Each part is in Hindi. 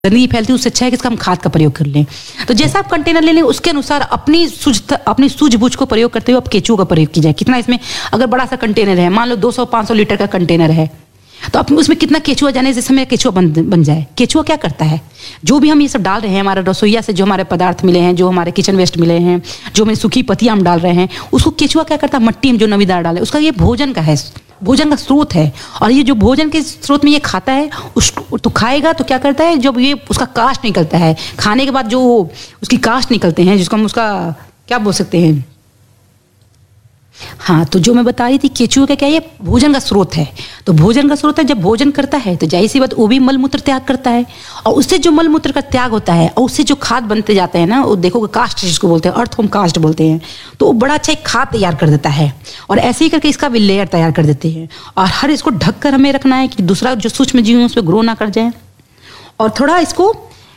गंदगी फैलती है, उससे अच्छा है कि इसका हम खाद का प्रयोग कर लें। तो जैसा आप कंटेनर ले लें उसके अनुसार अपनी सूझबूझ को प्रयोग करते हुए अब केचुओं का प्रयोग किया जाए। कितना इसमें, अगर बड़ा सा कंटेनर है, मान लो 200-500 लीटर का कंटेनर है, तो अब उसमें कितना केचुआ जाने जिससे हमें केचुआ बन जाए। केचुआ क्या करता है, जो भी हम ये सब डाल रहे हैं, हमारे रसोईया से जो हमारे पदार्थ मिले हैं, जो हमारे किचन वेस्ट मिले हैं, जो हमें सूखी पत्तियां हम डाल रहे हैं, उसको केचुआ क्या करता है, मिट्टी में जो नमीदार डाले उसका ये भोजन का है, भोजन का स्रोत है। और ये जो भोजन के स्रोत में ये खाता है, उसको तो खाएगा तो क्या करता है, जब ये उसका कास्ट निकलता है, खाने के बाद जो उसकी कास्ट निकलते हैं, जिसको हम उसका क्या बोल सकते हैं, हाँ, तो जो मैं बता रही थी केचुआ का क्या, ये भोजन का स्रोत है। तो भोजन का स्रोत है, जब भोजन करता है तो जाहिर सी बात वो भी मल मूत्र त्याग करता है, और उससे जो मल मूत्र का त्याग होता है और उससे जो खाद बनते जाते हैं ना, वो देखोगे कास्ट जिसको बोलते हैं, अर्थ होम कास्ट बोलते हैं, तो वो बड़ा अच्छा एक खाद तैयार कर देता है। और ऐसे ही करके इसका भी लेयर तैयार कर देते हैं। और हर इसको ढक कर हमें रखना है कि दूसरा जो सूक्ष्म जीव उस पर ग्रो ना कर जाए। और थोड़ा इसको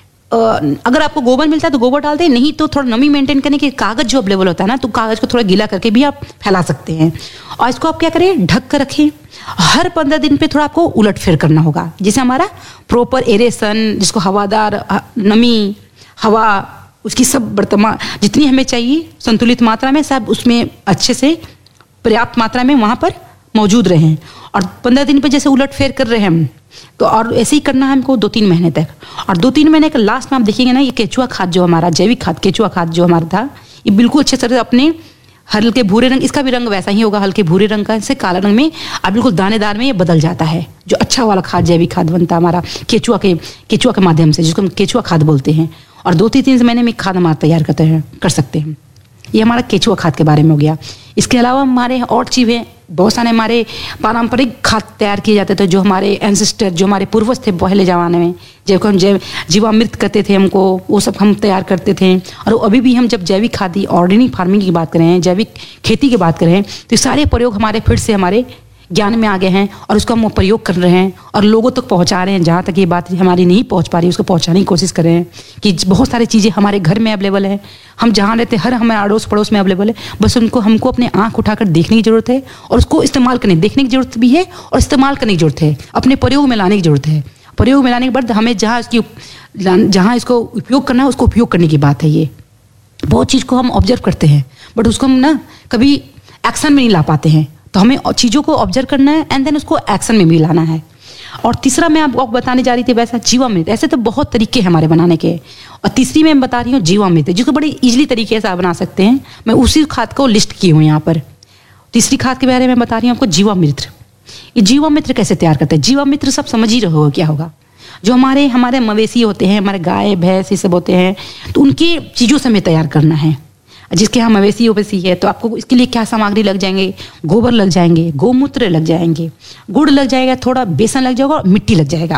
अगर आपको गोबर मिलता है तो गोबर डालते हैं, नहीं तो थोड़ा नमी मेंटेन करने के कागज जो अवेलेबल होता है ना, तो कागज को थोड़ा गीला करके भी आप फैला सकते हैं। और इसको आप क्या करें, ढक कर रखें। हर 15 दिन पे थोड़ा आपको उलट फेर करना होगा, जिससे हमारा प्रॉपर एरेशन, जिसको हवादार नमी हवा उसकी सब वर्तमान जितनी हमें चाहिए संतुलित मात्रा में, सब उसमें अच्छे से पर्याप्त मात्रा में वहाँ पर मौजूद रहें। और 15 दिन पे जैसे उलट फेर कर रहे हैं हम, तो और ऐसे ही करना है हमको 2-3 महीने तक। और 2-3 महीने के लास्ट में आप देखेंगे ना, ये केचुआ खाद जो हमारा जैविक खाद, केचुआ खाद जो हमारा था, ये बिल्कुल अच्छे तरह अपने हल्के भूरे रंग, इसका भी रंग वैसा ही होगा, हल्के भूरे रंग का से काला रंग में, अब बिल्कुल दानेदार में ये बदल जाता है। जो अच्छा वाला खाद, जैविक खाद बनता है हमारा केचुआ के माध्यम से, जिसको हम केचुआ खाद बोलते हैं। और 2-3 महीने में खाद हमारा तैयार कर सकते हैं। ये हमारा केचुआ खाद के बारे में हो गया। इसके अलावा हमारे और चीज़ें बहुत सारे हमारे पारंपरिक खाद तैयार किए जाते थे, जो हमारे एंसेस्टर, जो हमारे पूर्वज थे पहले ज़माने में, जब हम जीवामृत कहते थे हमको, वो सब हम तैयार करते थे। और अभी भी हम जब जैविक खादी, ऑर्गेनिक फार्मिंग की बात करें, जैविक खेती की बात करें, तो ये सारे प्रयोग हमारे फिर से हमारे ज्ञान में आ गए हैं और उसको हम प्रयोग कर रहे हैं और लोगों तक पहुंचा रहे हैं। जहाँ तक ये बात हमारी नहीं पहुंच पा रही, उसको पहुंचाने की कोशिश कर रहे हैं कि बहुत सारी चीज़ें हमारे घर में अवेलेबल है, हम जहाँ रहते हैं हर हमारे अड़ोस पड़ोस में अवेलेबल है। बस हमको अपने आँख उठाकर देखने की ज़रूरत है और उसको इस्तेमाल करने, देखने की ज़रूरत भी है और इस्तेमाल करने की ज़रूरत है, अपने प्रयोग में लाने की ज़रूरत है। प्रयोग में लाने के बाद हमें जहाँ इसको उपयोग करना है उसको उपयोग करने की बात है। ये बहुत चीज़ को हम ऑब्जर्व करते हैं, बट उसको हम ना कभी एक्शन में नहीं ला पाते हैं। तो हमें चीज़ों को ऑब्जर्व करना है एंड देन उसको एक्शन में भी लाना है। और तीसरा मैं आपको बताने जा रही थी वैसा जीवामृत। ऐसे तो बहुत तरीके हैं हमारे बनाने के। और तीसरी मैं बता रही हूँ जीवामृत, जिसको बड़े इजीली तरीके से आप बना सकते हैं। मैं उसी खाद को लिस्ट की हूँ यहाँ पर। तीसरी खाद के बारे में बता रही हूँ आपको, जीवामृत। ये जीवामृत कैसे तैयार करते हैं? जीवामृत सब समझ ही रहे हो क्या होगा। जो हमारे मवेशी होते हैं, हमारे गाय भैंस ये सब होते हैं, तो उनकी चीज़ों से हमें तैयार करना है। जिसके यहाँ मवेशी है, तो आपको इसके लिए क्या सामग्री लग जाएंगे, गोबर लग जाएंगे, गोमूत्र लग जाएंगे, गुड़ लग जाएगा, थोड़ा बेसन लग जाएगा और मिट्टी लग जाएगा।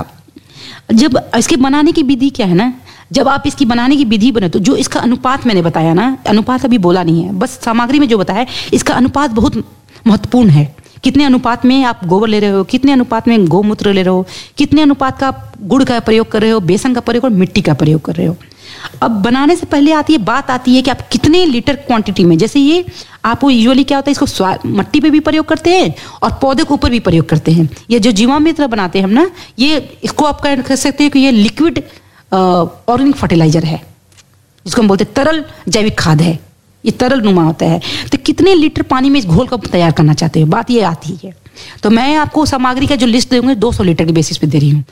जब इसके बनाने की विधि क्या है ना, जब आप इसकी बनाने की विधि बने तो जो इसका अनुपात मैंने बताया ना, अनुपात अभी बोला नहीं है, बस सामग्री में जो बताया है, इसका अनुपात बहुत महत्वपूर्ण है। कितने अनुपात में आप गोबर ले रहे हो, कितने अनुपात में गोमूत्र ले रहे हो, कितने अनुपात का आप गुड़ का प्रयोग कर रहे हो, बेसन का प्रयोग और मिट्टी का प्रयोग कर रहे हो। अब बनाने से पहले बात आती है कि आप कितने लीटर क्वांटिटी में, जैसे ये आपको यूजुअली क्या होता है, इसको मिट्टी पे भी प्रयोग करते हैं और पौधे के ऊपर भी प्रयोग करते हैं। ये जो जीवामृत बनाते हैं हम ना, ये इसको आप कह सकते हैं कि ये लिक्विड ऑर्गेनिक फर्टिलाइजर है, जिसको हम बोलते हैं तरल जैविक खाद है। ये तरल नुमा होता है। तो कितने लीटर पानी में इस घोल को तैयार करना चाहते हो, बात ये आती है। तो मैं आपको सामग्री का जो लिस्ट दूंगी 200 लीटर के बेसिस पे दे रही हूँ।